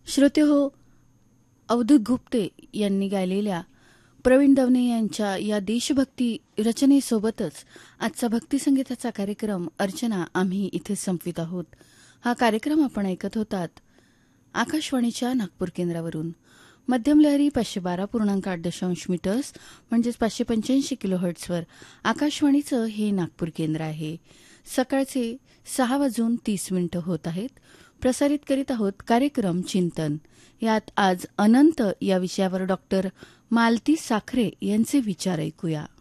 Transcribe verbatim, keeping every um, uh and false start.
श्रोते हो, अवधूत गुप्ते यांनी गायलेल्या प्रवीण दवणे यांच्या या देशभक्ती रचनेसोबतच आजचा भक्तिसंगीताचा कार्यक्रम अर्चना आम्ही इथे संपवित आहोत. हा कार्यक्रम आपण ऐकत होतात आकाशवाणीच्या नागपूर केंद्रावरून. मध्यम लहरी पाचशे बारा पूर्णांक आठ दशांश मीटर्स म्हणजेच पाचशे पंच्याऐंशी किलो हर्ट्सवर आकाशवाणीचं हे नागपूर केंद्र आहे. सकाळचे सहा वाजून तीस मिनिटं होत आहेत. प्रसारित करीत आहोत कार्यक्रम चिंतन. यात आज अनंत या विषयावर डॉक्टर मालती साखरे यांचे विचार ऐकूया.